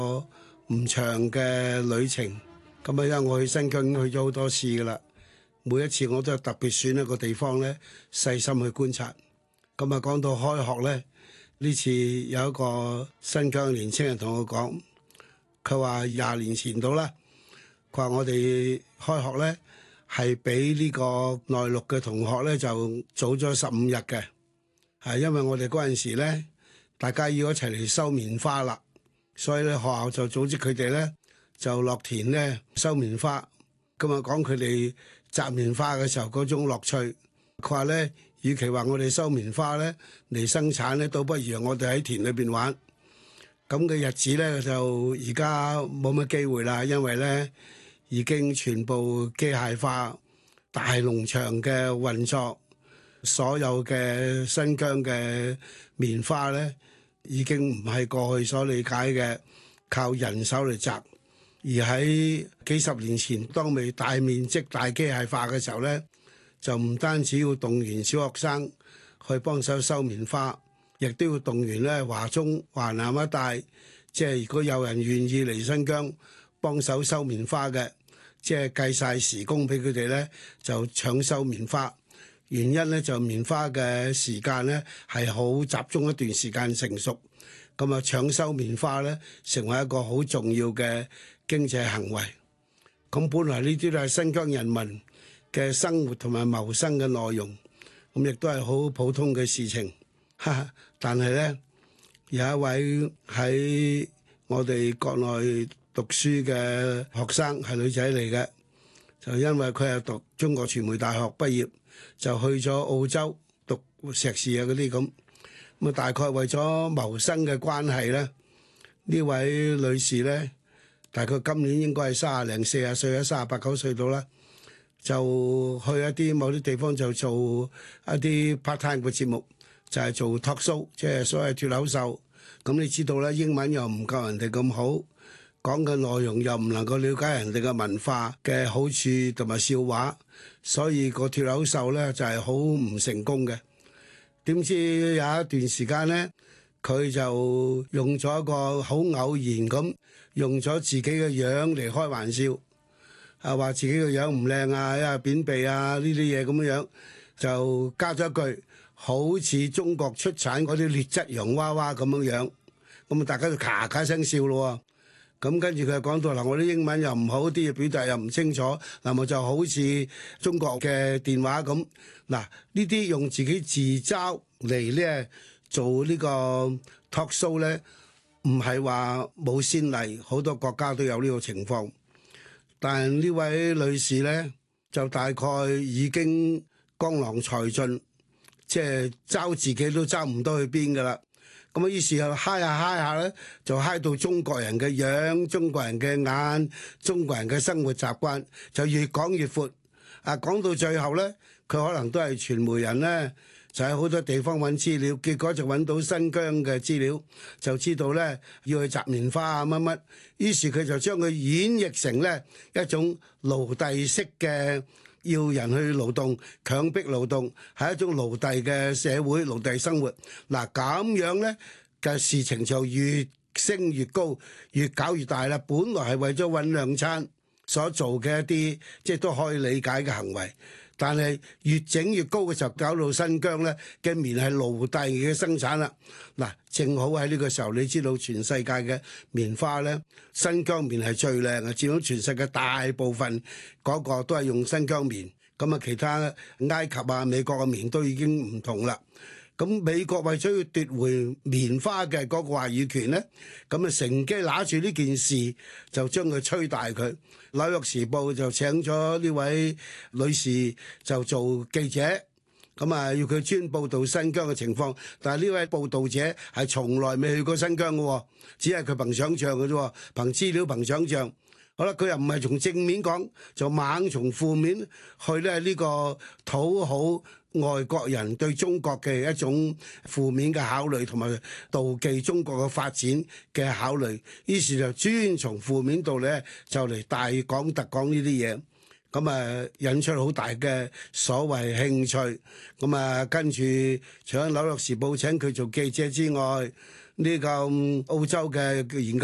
唔長嘅旅程。咁啊，因為我去新疆已經去咗好多次噶啦，每一次我都係特別選一個地方咧，細心去觀察。咁啊，講到開學咧，呢次有一個新疆嘅年青人同我講，佢話20年前到啦，佢話我哋開學咧係比呢個內陸嘅同學咧就早咗15日嘅，係因為我哋嗰陣時咧，大家要一齊嚟收棉花啦，所以咧學校就組織佢哋咧就落田咧收棉花。咁啊，講佢哋摘棉花嘅時候嗰種樂趣。佢話咧，與其話我哋收棉花咧嚟生產咧，倒不如我哋喺田裏邊玩。咁嘅日子咧就而家冇乜機會啦，因為咧已經全部機械化，大農場嘅運作，所有嘅新疆嘅棉花咧已經唔係過去所理解嘅靠人手嚟摘。而喺幾十年前，當未大面積大機械化嘅時候咧，就唔單止要動員小學生去幫手收棉花，亦都要動員咧華中華南一帶，即係如果有人願意嚟新疆幫手收棉花嘅，即係計晒時工俾佢哋咧，就搶收棉花。原因咧就棉花嘅時間咧係好集中一段時間成熟，咁啊搶收棉花咧成為一個好重要嘅經濟行為。咁本來呢啲都係新疆人民嘅生活同埋謀生嘅內容，咁亦都係好普通嘅事情。但係咧有一位喺我哋國內讀書嘅學生係女仔嚟嘅，就因為佢係讀中國傳媒大學畢業，就去咗澳洲讀碩士啊嗰啲咁。咁啊大概為咗謀生嘅關係咧，呢位女士咧大概今年應該係30零40歲啊，38、39歲到啦，就去一啲某啲地方就做一啲 part time 嘅節目，就係做 talk show， 即係所謂脫口秀。咁你知道咧，英文又唔夠人哋咁好，講嘅內容又唔能夠了解人哋嘅文化嘅好處同埋笑話，所以個脫口秀咧就係好唔成功嘅。點知有一段時間咧，佢就用咗一個好偶然咁，用咗自己嘅樣嚟開玩笑，話自己嘅樣唔靚啊，因為扁鼻啊呢啲嘢咁樣，就加咗一句好似中國出產嗰啲劣質洋娃娃咁樣，咁大家就咔咔聲笑咯。咁跟住佢就講到嗱，我啲英文又唔好，啲嘢表達又唔清楚，嗱我就好似中國嘅電話咁。嗱呢啲用自己自嘲嚟咧做呢個 talk show 咧，唔係話冇先例，好多國家都有呢個情況。但係呢位女士咧就大概已經江郎才盡，即係嘲自己都嘲唔到去邊噶啦。咁啊，於是又嗨下咧，就嗨到中國人嘅樣、中國人嘅眼、中國人嘅生活習慣，就越講越闊。啊，講到最後咧，佢可能都係傳媒人咧，就喺好多地方揾資料，結果就揾到新疆嘅資料，就知道咧要去摘棉花啊乜乜。於是佢就將佢演繹成咧一種奴隸式嘅。要人去勞動，強迫勞動係一種奴隸嘅社會、奴隸生活。嗱咁樣咧嘅事情就越升越高，越搞越大啦。本來係為咗揾兩餐所做嘅一啲，即係都可以理解嘅行為，但係越整越高嘅時候，搞到新疆咧嘅棉係奴隸嘅生產啦。嗱，正好喺呢個時候，你知道全世界嘅棉花咧，新疆棉係最靚嘅，佔到全世界大部分嗰個都係用新疆棉。咁啊，其他埃及啊、美國嘅棉都已經唔同啦。咁美國為咗要奪回棉花嘅嗰個話語權咧，咁啊乘機拿住呢件事就將佢吹大佢。紐約時報就請咗呢位女士就做記者，咁啊要佢專報導新疆嘅情況。但係呢位報導者係從來未去過新疆嘅，只係佢憑想像嘅啫，憑資料憑想像。好啦，佢又唔係從正面講，就猛從負面去咧呢個討好外國人對中國嘅一種負面嘅考慮，同埋妒忌中國嘅發展嘅考慮。於是就專從負面度咧就嚟大講特講呢啲嘢，咁啊引出好大嘅所謂興趣。咁啊跟住除咗紐約時報請佢做記者之外，呢個澳洲嘅研究